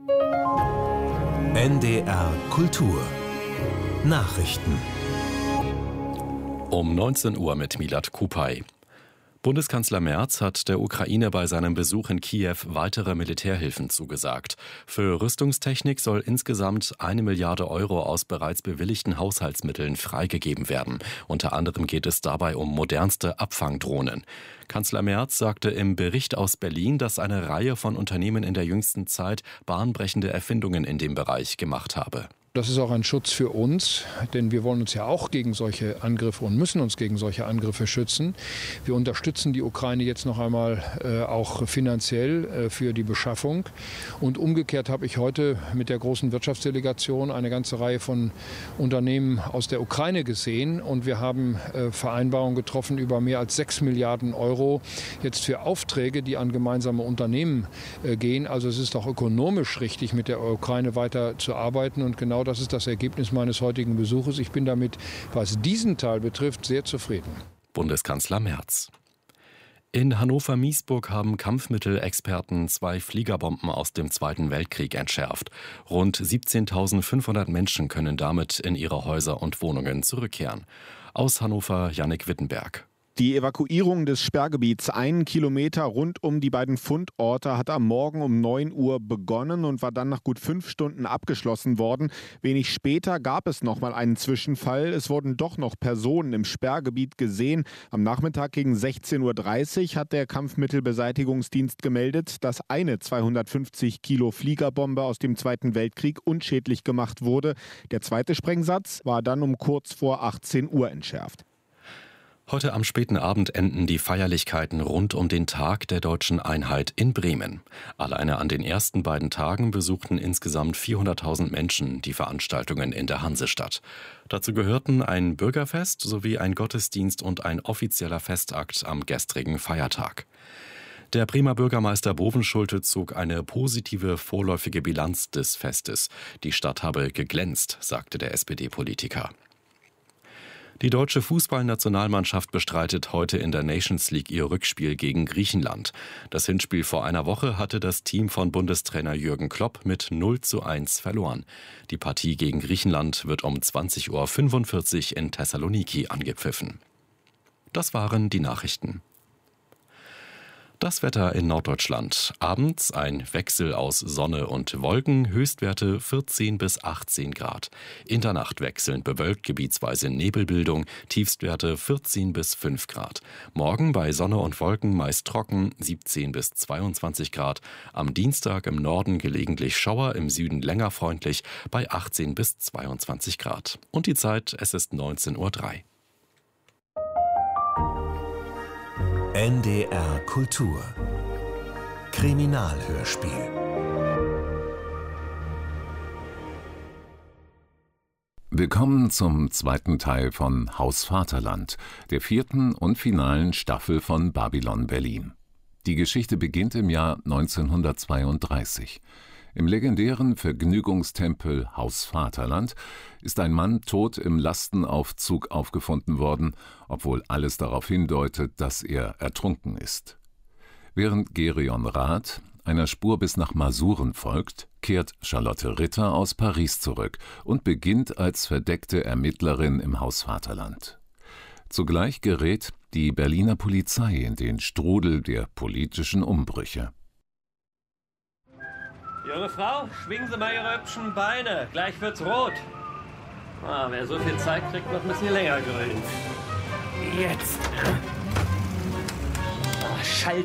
NDR Kultur Nachrichten um 19 Uhr mit Milad Kupay. Bundeskanzler Merz hat der Ukraine bei seinem Besuch in Kiew weitere Militärhilfen zugesagt. Für Rüstungstechnik soll insgesamt 1 Milliarde Euro aus bereits bewilligten Haushaltsmitteln freigegeben werden. Unter anderem geht es dabei um modernste Abfangdrohnen. Kanzler Merz sagte im Bericht aus Berlin, dass eine Reihe von Unternehmen in der jüngsten Zeit bahnbrechende Erfindungen in dem Bereich gemacht habe. Das ist auch ein Schutz für uns, denn wir wollen uns ja auch gegen solche Angriffe und müssen uns gegen solche Angriffe schützen. Wir unterstützen die Ukraine jetzt noch einmal auch finanziell für die Beschaffung. Und umgekehrt habe ich heute mit der großen Wirtschaftsdelegation eine ganze Reihe von Unternehmen aus der Ukraine gesehen. Und wir haben Vereinbarungen getroffen über mehr als 6 Milliarden Euro jetzt für Aufträge, die an gemeinsame Unternehmen gehen. Also es ist auch ökonomisch richtig, mit der Ukraine weiter zu arbeiten. Und genau das ist das Ergebnis meines heutigen Besuches. Ich bin damit, was diesen Teil betrifft, sehr zufrieden. Bundeskanzler Merz. In Hannover-Miesburg haben Kampfmittelexperten 2 Fliegerbomben aus dem Zweiten Weltkrieg entschärft. Rund 17.500 Menschen können damit in ihre Häuser und Wohnungen zurückkehren. Aus Hannover Jannik Wittenberg. Die Evakuierung des Sperrgebiets 1 Kilometer rund um die beiden Fundorte hat am Morgen um 9 Uhr begonnen und war dann nach gut 5 Stunden abgeschlossen worden. Wenig später gab es nochmal einen Zwischenfall. Es wurden doch noch Personen im Sperrgebiet gesehen. Am Nachmittag gegen 16.30 Uhr hat der Kampfmittelbeseitigungsdienst gemeldet, dass eine 250 Kilo Fliegerbombe aus dem Zweiten Weltkrieg unschädlich gemacht wurde. Der zweite Sprengsatz war dann um kurz vor 18 Uhr entschärft. Heute am späten Abend enden die Feierlichkeiten rund um den Tag der Deutschen Einheit in Bremen. Alleine an den ersten beiden Tagen besuchten insgesamt 400.000 Menschen die Veranstaltungen in der Hansestadt. Dazu gehörten ein Bürgerfest sowie ein Gottesdienst und ein offizieller Festakt am gestrigen Feiertag. Der Bremer Bürgermeister Bovenschulte zog eine positive vorläufige Bilanz des Festes. Die Stadt habe geglänzt, sagte der SPD-Politiker. Die deutsche Fußballnationalmannschaft bestreitet heute in der Nations League ihr Rückspiel gegen Griechenland. Das Hinspiel vor einer Woche hatte das Team von Bundestrainer Jürgen Klopp mit 0:1 verloren. Die Partie gegen Griechenland wird um 20:45 Uhr in Thessaloniki angepfiffen. Das waren die Nachrichten. Das Wetter in Norddeutschland. Abends ein Wechsel aus Sonne und Wolken, Höchstwerte 14 bis 18 Grad. In der Nacht wechselnd bewölkt, gebietsweise Nebelbildung, Tiefstwerte 14 bis 5 Grad. Morgen bei Sonne und Wolken meist trocken, 17 bis 22 Grad. Am Dienstag im Norden gelegentlich Schauer, im Süden länger freundlich bei 18 bis 22 Grad. Und die Zeit, es ist 19:03 Uhr. NDR Kultur Kriminalhörspiel. Willkommen zum zweiten Teil von Haus Vaterland, der 4. und finalen Staffel von Babylon Berlin. Die Geschichte beginnt im Jahr 1932. Im legendären Vergnügungstempel Haus Vaterland ist ein Mann tot im Lastenaufzug aufgefunden worden, obwohl alles darauf hindeutet, dass er ertrunken ist. Während Gerion Rath einer Spur bis nach Masuren folgt, kehrt Charlotte Ritter aus Paris zurück und beginnt als verdeckte Ermittlerin im Haus Vaterland. Zugleich gerät die Berliner Polizei in den Strudel der politischen Umbrüche. Junge Frau, schwingen Sie mal Ihre hübschen Beine. Gleich wird's rot. Wer so viel Zeit kriegt, noch ein bisschen länger grillen. Jetzt. Schalt